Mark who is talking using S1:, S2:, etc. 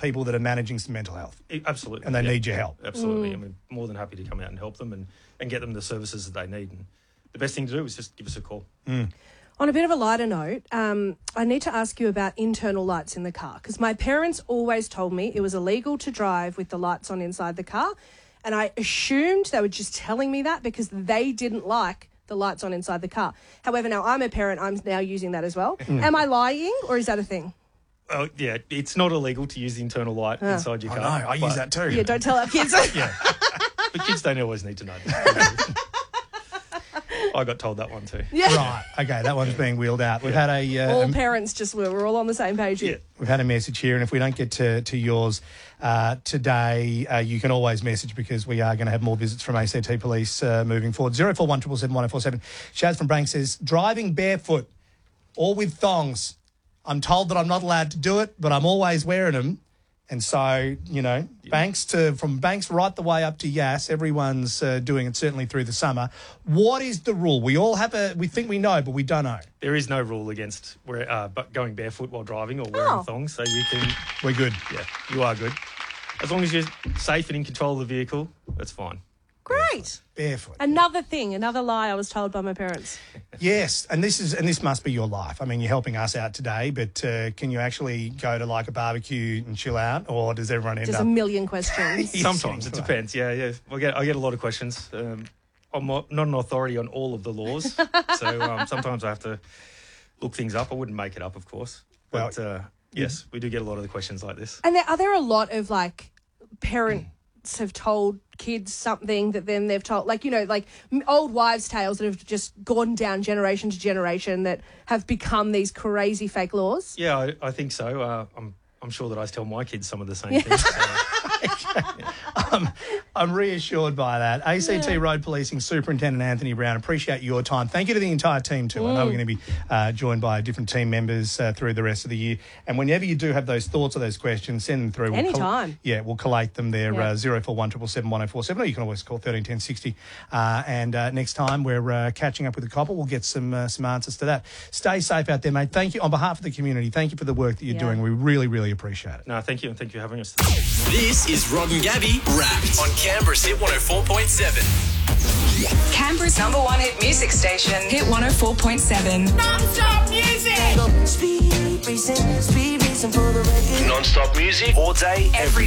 S1: people that are managing some mental health.
S2: Absolutely.
S1: And they need your help.
S2: Absolutely. I'm more than happy to come out and help them and get them the services that they need. And the best thing to do is just give us a call.
S3: On a bit of a lighter note, I need to ask you about internal lights in the car, because my parents always told me it was illegal to drive with the lights on inside the car, and I assumed they were just telling me that because they didn't like the lights on inside the car. However, now I'm a parent, I'm now using that as well. Am I lying, or is that a thing?
S2: Oh, yeah, it's not illegal to use the internal light inside your car.
S1: I know, I use that too.
S3: Yeah, don't tell our kids.
S2: Yeah. But kids don't always need to know. I got told that one too.
S3: Yeah.
S1: Right. Okay, that one's being wheeled out. We've had
S3: all parents we're all on the same page here.
S1: We've had a message here, and if we don't get to yours today, you can always message, because we are going to have more visits from ACT Police moving forward. 041777 1047. Shaz from Brank says, driving barefoot or with thongs. I'm told that I'm not allowed to do it, but I'm always wearing them. And so, from Banks right the way up to Yass, everyone's doing it, certainly through the summer. What is the rule? We all we think we know, but we don't know.
S2: There is no rule against going barefoot while driving or wearing thongs, so you can...
S1: We're good.
S2: Yeah, you are good. As long as you're safe and in control of the vehicle, that's fine.
S3: Great.
S1: Barefoot.
S3: Another lie I was told by my parents.
S1: Yes, and this must be your life. I mean, you're helping us out today, but can you actually go to like a barbecue and chill out, or does everyone end
S3: Just
S1: up...
S3: a million questions.
S2: Sometimes, it depends. Yeah. I get a lot of questions. I'm not an authority on all of the laws, so sometimes I have to look things up. I wouldn't make it up, of course. But yes, we do get a lot of the questions like this.
S3: And are there a lot of parents have told kids something that then they've told, old wives' tales that have just gone down generation to generation that have become these crazy fake laws?
S2: Yeah, I think so. I'm sure that I tell my kids some of the same things.
S1: I'm reassured by that. ACT Road Policing Superintendent Anthony Brown, appreciate your time. Thank you to the entire team too. I know we're going to be joined by different team members through the rest of the year. And whenever you do have those thoughts or those questions, send them through.
S3: Anytime.
S1: We'll collate them there. 041777 1047, or you can always call 131060. And next time we're catching up with the copper, we'll get some answers to that. Stay safe out there, mate. Thank you on behalf of the community. Thank you for the work that you're doing. We really, really appreciate it.
S2: No, thank you, and thank you for having us.
S4: This is Rod and Gabby Wrapped on Canberra's Hit 104.7.
S5: Canberra's number one hit music station. Hit 104.7.
S6: Non-stop music.
S4: Non-stop music all day, every